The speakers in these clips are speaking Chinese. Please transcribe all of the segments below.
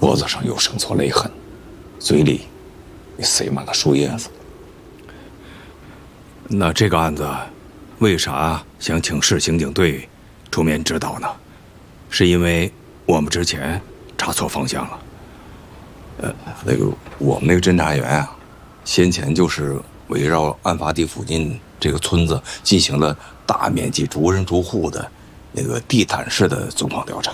脖子上又生错勒痕，嘴里也塞满了树叶子。 那这个案子，为啥想请市刑警队出面指导呢？是因为我们之前查错方向了。 我们那个侦查员啊，先前就是围绕案发地附近这个村子进行了大面积逐人逐户的那个地毯式的走访调查。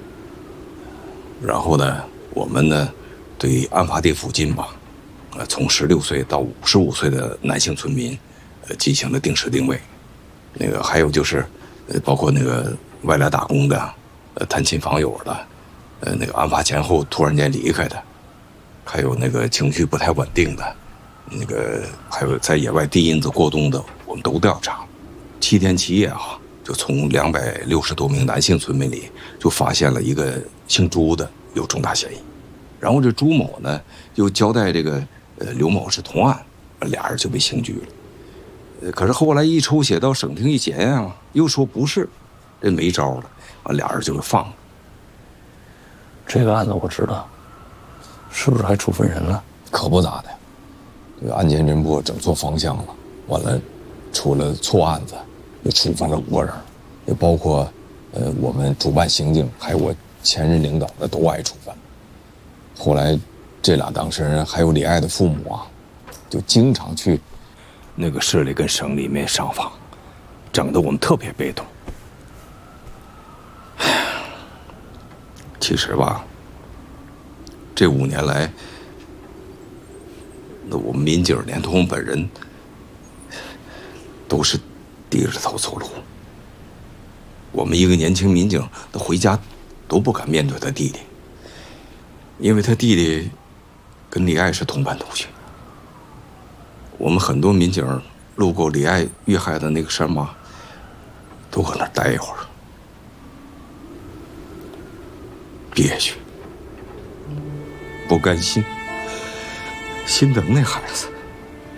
然后呢，我们呢对案发地附近吧，从16岁到55岁的男性村民，进行了定时定位。还有就是，包括那个外来打工的，探亲访友的，那个案发前后突然间离开的，还有那个情绪不太稳定的，还有在野外低因子过冬的，我们都调查。7天7夜啊，就从260多名男性村民里就发现了一个姓朱的有重大嫌疑。然后这朱某呢又交代这个刘某是同案，俩人就被刑拘了。可是后来一抽血到省厅一检验啊，又说不是，这没招了，俩人就给放了。 这个案子我知道，是不是还处分人了？ 可不咋的，这个案件侦破整错方向了，完了出了错案子，又处分了5个人，也包括我们主办刑警还有我前任领导的都挨处分。后来这俩当事人还有李爱的父母啊，就经常去那个市里跟省里面上访，整得我们特别被动。 其实吧，这5年来，那我们民警连同本人都是低着头走路。我们一个年轻民警，他回家都不敢面对他弟弟，因为他弟弟跟李爱是同班同学。我们很多民警路过李爱遇害的那个山洼，都搁那儿待一会儿，憋屈，不甘心，心疼那孩子。